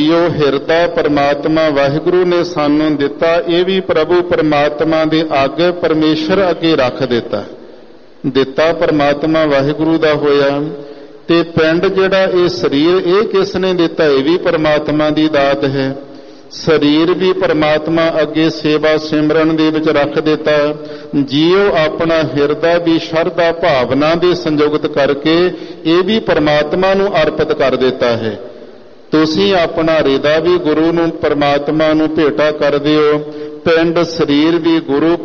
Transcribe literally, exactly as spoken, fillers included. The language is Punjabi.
ਜੋ ਹਿਰਦਾ ਪਰਮਾਤਮਾ ਵਾਹਿਗੁਰੂ ਨੇ ਸਾਨੂੰ ਦਿੱਤਾ, ਇਹ ਵੀ ਪ੍ਰਭੂ ਪਰਮਾਤਮਾ ਦੇ ਅੱਗੇ ਪਰਮੇਸ਼ਰ ਅੱਗੇ ਰੱਖ ਦਿੱਤਾ। ਦਿੱਤਾ ਪਰਮਾਤਮਾ ਵਾਹਿਗੁਰੂ ਦਾ ਹੋਇਆ, ਤੇ ਪਿੰਡ ਜਿਹੜਾ ਇਹ ਸਰੀਰ ਇਹ ਕਿਸ ਨੇ ਦਿੱਤਾ? ਇਹ ਵੀ ਪਰਮਾਤਮਾ ਦੀ ਦਾਤ ਹੈ। ਸਰੀਰ ਵੀ ਪਰਮਾਤਮਾ ਅੱਗੇ ਸੇਵਾ ਸਿਮਰਨ ਦੇ ਵਿੱਚ ਰੱਖ ਦਿੱਤਾ। ਜੀਉ ਆਪਣਾ ਹਿਰਦਾ ਵੀ ਸ਼ਰਧਾ ਭਾਵਨਾ ਦੇ ਸੰਯੁਕਤ ਕਰਕੇ ਇਹ ਵੀ ਪਰਮਾਤਮਾ ਨੂੰ ਅਰਪਿਤ ਕਰ ਦਿੱਤਾ ਹੈ। ਤੁਸੀਂ ਆਪਣਾ ਹਿਰਦਾ ਵੀ ਗੁਰੂ ਨੂੰ ਪਰਮਾਤਮਾ ਨੂੰ ਭੇਟਾ ਕਰ ਦਿਓ, ਪਿੰਡ ਸਰੀਰ ਵੀ ਗੁਰੂ